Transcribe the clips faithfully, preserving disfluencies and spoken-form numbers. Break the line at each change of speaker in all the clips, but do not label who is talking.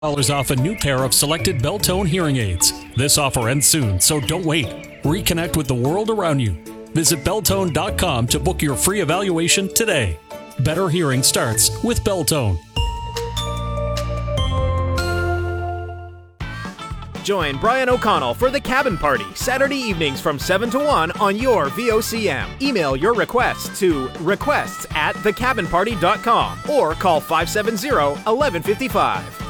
dollars off a new pair of selected Beltone hearing aids. This offer ends soon, so don't wait. Reconnect with the world around you. Visit Beltone dot com to book your free evaluation today. Better hearing starts with Beltone.
Join Brian O'Connell for The Cabin Party, Saturday evenings from seven to one on your V O C M. Email your requests to requests at the cabin party dot com or call five seven zero, one one five five.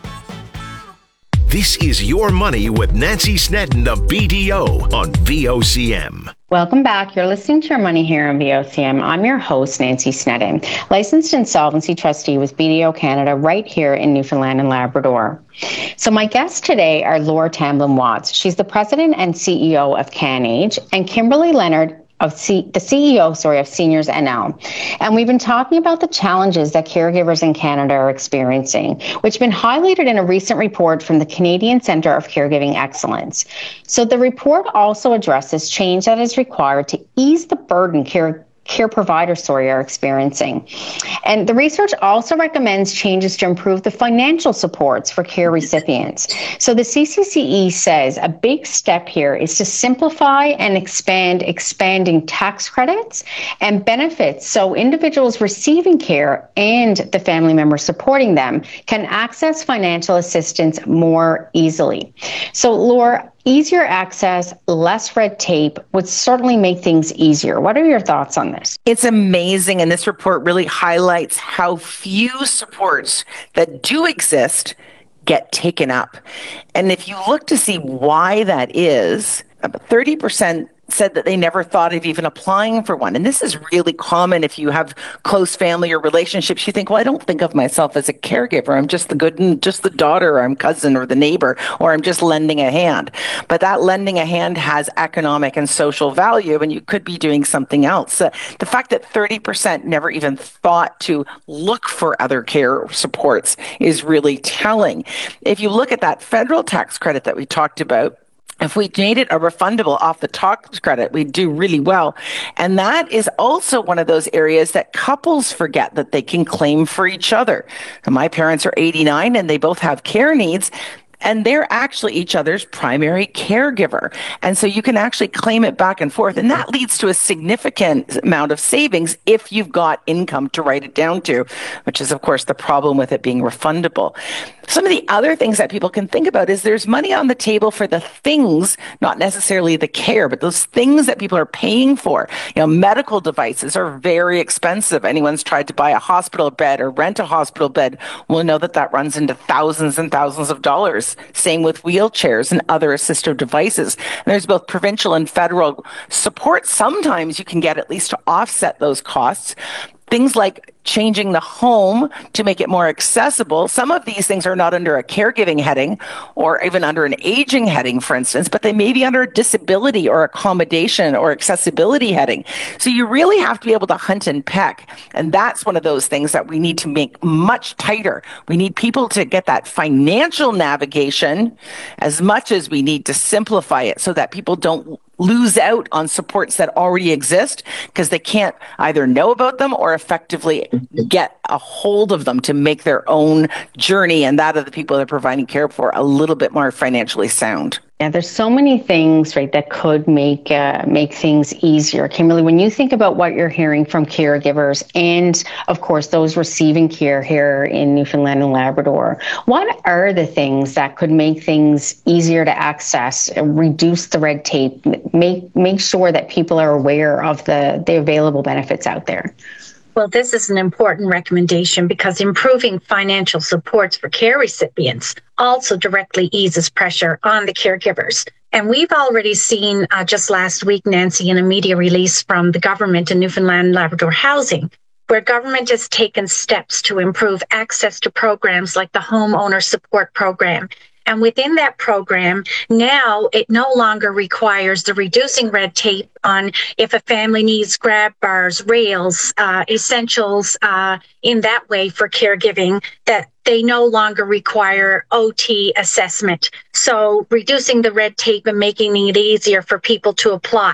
This is Your Money with Nancy Snedden, the B D O, on V O C M.
Welcome back. You're listening to Your Money here on V O C M. I'm your host, Nancy Snedden, licensed insolvency trustee with B D O Canada right here in Newfoundland and Labrador. So my guests today are Laura Tamblin-Watts. She's the president and C E O of CanAge, and Kimberly Leonard, of C- the C E O, sorry, of Seniors N L. And we've been talking about the challenges that caregivers in Canada are experiencing, which have been highlighted in a recent report from the Canadian Centre of Caregiving Excellence. So the report also addresses change that is required to ease the burden care care providers, sorry, are experiencing. And the research also recommends changes to improve the financial supports for care recipients. So the C C C E says a big step here is to simplify and expand expanding tax credits and benefits so individuals receiving care and the family members supporting them can access financial assistance more easily. So Laura, easier access, less red tape would certainly make things easier. What are your thoughts on this?
It's amazing, and this report really highlights how few supports that do exist get taken up. And if you look to see why that is, about thirty percent said that they never thought of even applying for one. And this is really common if you have close family or relationships. You think, well, I don't think of myself as a caregiver. I'm just the good, just the daughter, or I'm cousin or the neighbor, or I'm just lending a hand. But that lending a hand has economic and social value, and you could be doing something else. Uh, the fact that thirty percent never even thought to look for other care supports is really telling. If you look at that federal tax credit that we talked about, if we made it a refundable off the tax credit, we'd do really well. And that is also one of those areas that couples forget that they can claim for each other. And my parents are eighty-nine and they both have care needs, and they're actually each other's primary caregiver. And so you can actually claim it back and forth. And that leads to a significant amount of savings if you've got income to write it down to, which is, of course, the problem with it being refundable. Some of the other things that people can think about is there's money on the table for the things, not necessarily the care, but those things that people are paying for. You know, medical devices are very expensive. Anyone's tried to buy a hospital bed or rent a hospital bed will know that that runs into thousands and thousands of dollars. Same with wheelchairs and other assistive devices. And there's both provincial and federal support. Sometimes you can get at least to offset those costs. Things like changing the home to make it more accessible. Some of these things are not under a caregiving heading or even under an aging heading, for instance, but they may be under a disability or accommodation or accessibility heading. So you really have to be able to hunt and peck. And that's one of those things that we need to make much tighter. We need people to get that financial navigation as much as we need to simplify it so that people don't lose out on supports that already exist because they can't either know about them or effectively get a hold of them to make their own journey and that of the people they're providing care for a little bit more financially sound.
Yeah, there's so many things, right, that could make uh, make things easier. Kimberly, when you think about what you're hearing from caregivers and, of course, those receiving care here in Newfoundland and Labrador, what are the things that could make things easier to access, reduce the red tape, make make sure that people are aware of the, the available benefits out there?
Well, this is an important recommendation because improving financial supports for care recipients also directly eases pressure on the caregivers. And we've already seen uh, just last week, Nancy, in a media release from the government in Newfoundland and Labrador Housing, where government has taken steps to improve access to programs like the Homeowner Support Program. And within that program, now it no longer requires the reducing red tape on if a family needs grab bars, rails, uh, essentials uh, in that way for caregiving, that they no longer require O T assessment. So reducing the red tape and making it easier for people to apply.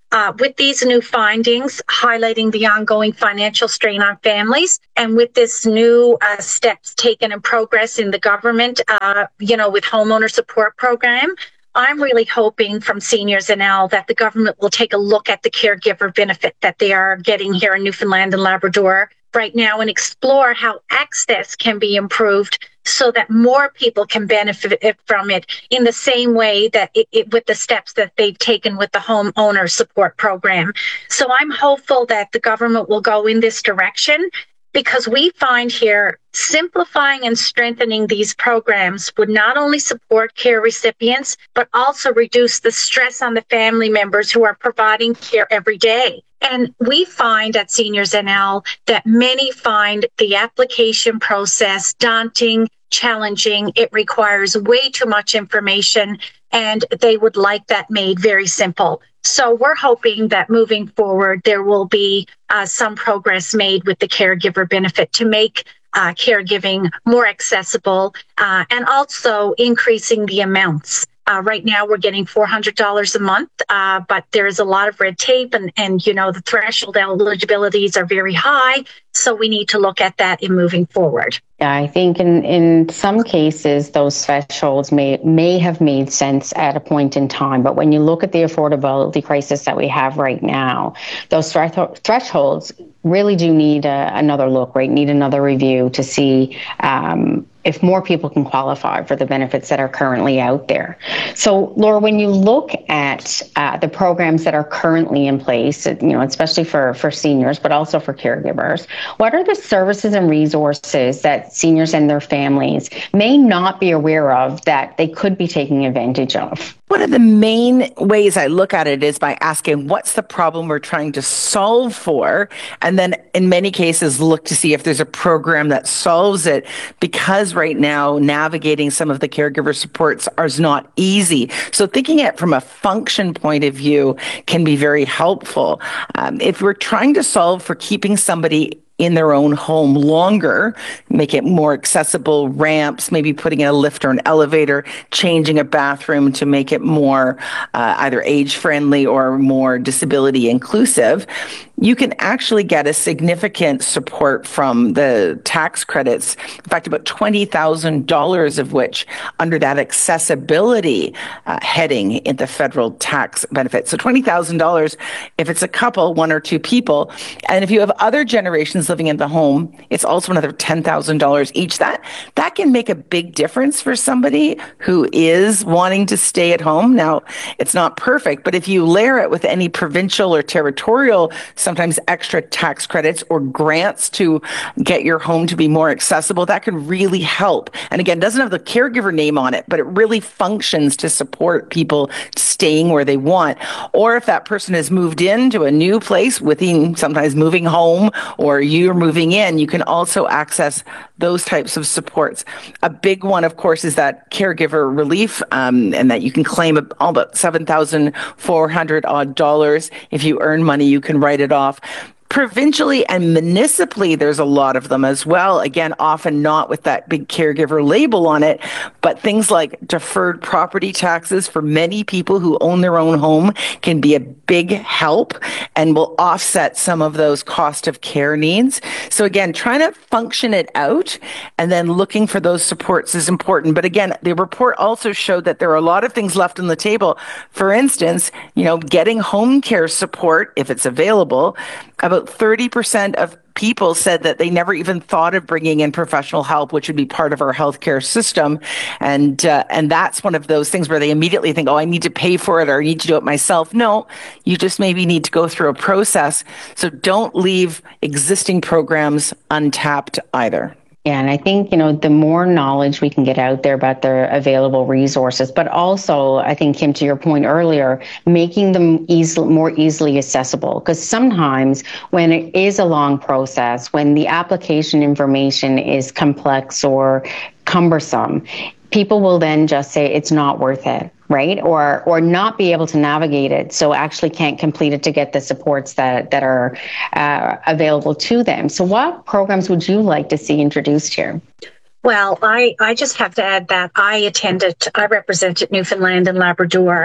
Uh, with these new findings highlighting the ongoing financial strain on families, and with this new uh, steps taken and progress in the government, uh, you know, with homeowner support program, I'm really hoping from Seniors N L that the government will take a look at the caregiver benefit that they are getting here in Newfoundland and Labrador right now and explore how access can be improved so that more people can benefit from it in the same way that it, it, with the steps that they've taken with the homeowner support program. So I'm hopeful that the government will go in this direction, because we find here simplifying and strengthening these programs would not only support care recipients, but also reduce the stress on the family members who are providing care every day. And we find at Seniors N L that many find the application process daunting, challenging. It requires way too much information, and they would like that made very simple. So we're hoping that moving forward, there will be uh, some progress made with the caregiver benefit to make uh, caregiving more accessible uh, and also increasing the amounts. Uh, right now, we're getting four hundred dollars a month, uh, but there is a lot of red tape and, and, you know, the threshold eligibilities are very high. So we need to look at that in moving forward.
Yeah, I think in, in some cases, those thresholds may may have made sense at a point in time. But when you look at the affordability crisis that we have right now, those thre- thresholds really do need a, another look, right? Need another review to see um, if more people can qualify for the benefits that are currently out there. So, Laura, when you look at uh, the programs that are currently in place, you know, especially for, for seniors, but also for caregivers, what are the services and resources that seniors and their families may not be aware of that they could be taking advantage of?
One of the main ways I look at it is by asking, what's the problem we're trying to solve for? And then in many cases, look to see if there's a program that solves it, because right now navigating some of the caregiver supports is not easy. So thinking it from a function point of view can be very helpful. Um, if we're trying to solve for keeping somebody in their own home longer, make it more accessible, ramps, maybe putting in a lift or an elevator, changing a bathroom to make it more uh, either age-friendly or more disability inclusive, you can actually get a significant support from the tax credits. In fact, about twenty thousand dollars of which under that accessibility uh, heading in the federal tax benefit. So twenty thousand dollars if it's a couple, one or two people. And if you have other generations living in the home, it's also another ten thousand dollars each. That, that can make a big difference for somebody who is wanting to stay at home. Now, it's not perfect, but if you layer it with any provincial or territorial sometimes extra tax credits or grants to get your home to be more accessible, that can really help. And again, doesn't have the caregiver name on it, but it really functions to support people staying where they want. Or if that person has moved into a new place, within sometimes moving home, or you're moving in, you can also access those types of supports. A big one, of course, is that caregiver relief, um, and that you can claim all about seven thousand four hundred odd dollars. If you earn money, you can write it off. Provincially and municipally, there's a lot of them as well. Again, often not with that big caregiver label on it, but things like deferred property taxes for many people who own their own home can be a big help and will offset some of those cost of care needs. So again, trying to function it out and then looking for those supports is important. But again, the report also showed that there are a lot of things left on the table. For instance, you know, getting home care support, if it's available. About thirty percent of people said that they never even thought of bringing in professional help, which would be part of our healthcare system. And uh, and that's one of those things where they immediately think, oh, I need to pay for it or I need to do it myself. No, you just maybe need to go through a process. So don't leave existing programs untapped either.
Yeah, and I think, you know, the more knowledge we can get out there about the available resources, but also, I think, Kim, to your point earlier, making them easy, more easily accessible. Because sometimes when it is a long process, when the application information is complex or cumbersome, people will then just say it's not worth it, right? Or or not be able to navigate it, so actually can't complete it to get the supports that, that are uh, available to them. So what programs would you like to see introduced here?
Well, I, I just have to add that I attended, I represented Newfoundland and Labrador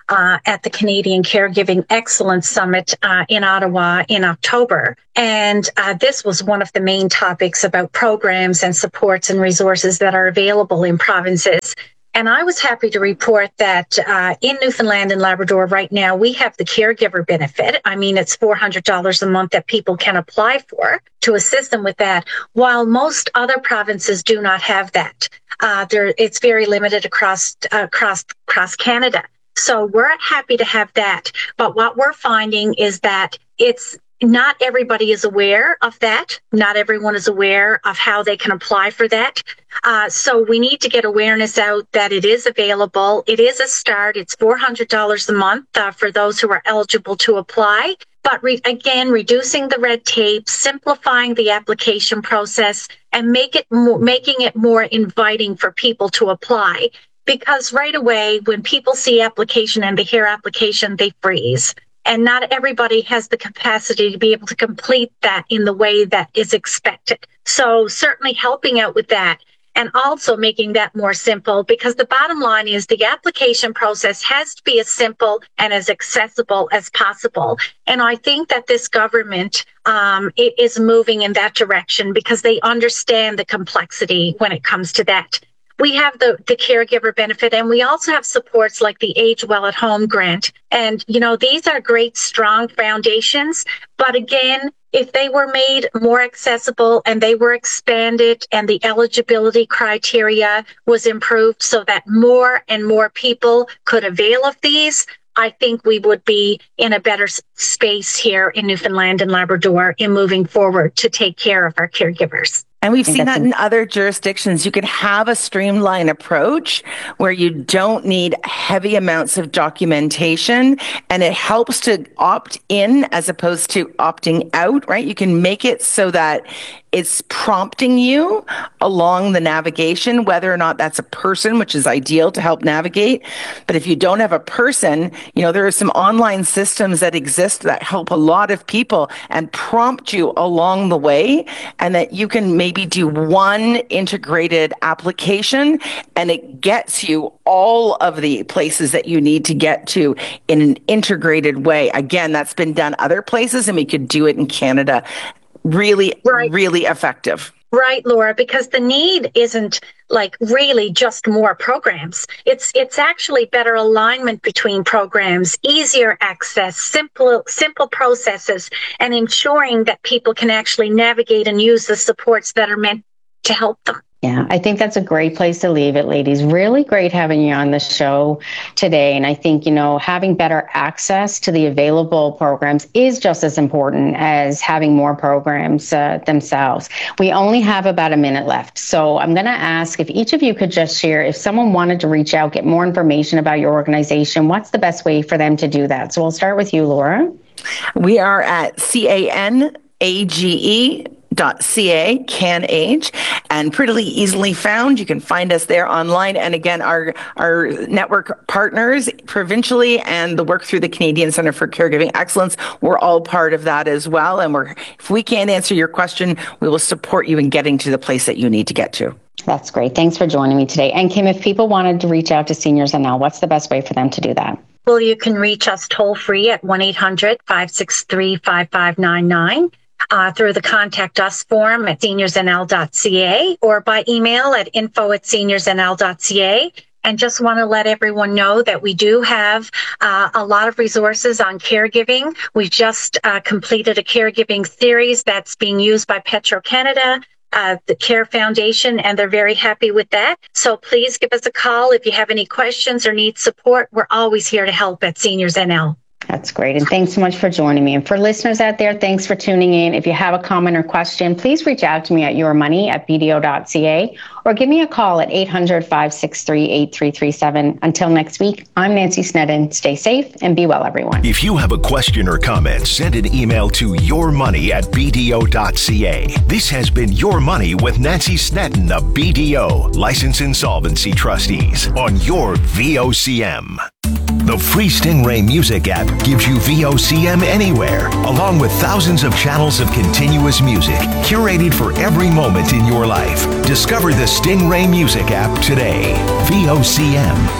uh, at the Canadian Caregiving Excellence Summit uh, in Ottawa in October. And uh, this was one of the main topics about programs and supports and resources that are available in provinces. And I was happy to report that uh, in Newfoundland and Labrador right now, we have the caregiver benefit. I mean, it's four hundred dollars a month that people can apply for to assist them with that, while most other provinces do not have that. Uh, there, it's very limited across, uh, across, across Canada. So we're happy to have that. But what we're finding is that it's not everybody is aware of that. Not everyone is aware of how they can apply for that. Uh, so we need to get awareness out that it is available. It is a start. It's four hundred dollars a month uh, for those who are eligible to apply. But re- again, reducing the red tape, simplifying the application process, and make it more, making it more inviting for people to apply. Because right away, when people see application and they hear application, they freeze. And not everybody has the capacity to be able to complete that in the way that is expected. So certainly helping out with that and also making that more simple, because the bottom line is the application process has to be as simple and as accessible as possible. And I think that this government um, it is moving in that direction because they understand the complexity when it comes to that. We have the, the caregiver benefit, and we also have supports like the Age Well at Home grant. And, you know, these are great, strong foundations. But again, if they were made more accessible and they were expanded and the eligibility criteria was improved so that more and more people could avail of these, I think we would be in a better space here in Newfoundland and Labrador in moving forward to take care of our caregivers.
And we've seen that in other jurisdictions. You can have a streamlined approach where you don't need heavy amounts of documentation, and it helps to opt in as opposed to opting out, right? You can make it so that it's prompting you along the navigation, whether or not that's a person, which is ideal to help navigate. But if you don't have a person, you know, there are some online systems that exist that help a lot of people and prompt you along the way, and that you can maybe do one integrated application and it gets you all of the places that you need to get to in an integrated way. Again, that's been done other places, and we could do it in Canada. Really, right. really effective.
Right, Laura, because the need isn't like really just more programs. It's it's actually better alignment between programs, easier access, simple simple processes, and ensuring that people can actually navigate and use the supports that are meant to help them.
Yeah, I think that's a great place to leave it, ladies. Really great having you on the show today. And I think, you know, having better access to the available programs is just as important as having more programs uh, themselves. We only have about a minute left. So I'm going to ask if each of you could just share, if someone wanted to reach out, get more information about your organization, what's the best way for them to do that? So we'll start with you, Laura.
We are at C A N A G E dot C A, CanAge, and pretty easily found. You can find us there online. And again, our our network partners provincially and the work through the Canadian Centre for Caregiving Excellence, we're all part of that as well. And we're if we can't answer your question, we will support you in getting to the place that you need to get to.
That's great. Thanks for joining me today. And Kim, if people wanted to reach out to Seniors N L, what's the best way for them to do that?
Well, you can reach us toll free at one eight hundred five six three five five nine nine. Uh, through the Contact Us form at seniors n l dot c a or by email at info at seniors n l dot c a. And just want to let everyone know that we do have uh, a lot of resources on caregiving. We've just uh, completed a caregiving series that's being used by Petro-Canada, uh, the Care Foundation, and they're very happy with that. So please give us a call if you have any questions or need support. We're always here to help at Seniors N L.
That's great. And thanks so much for joining me. And for listeners out there, thanks for tuning in. If you have a comment or question, please reach out to me at yourmoney at b d o dot c a or give me a call at eight hundred five six three eight three three seven. Until next week, I'm Nancy Snedden. Stay safe and be well, everyone.
If you have a question or comment, send an email to yourmoney at b d o dot c a. This has been Your Money with Nancy Snedden of B D O, Licensed Insolvency Trustees, on your V O C M. The free Stingray Music app gives you V O C M anywhere, along with thousands of channels of continuous music, curated for every moment in your life. Discover the Stingray Music app today. V O C M.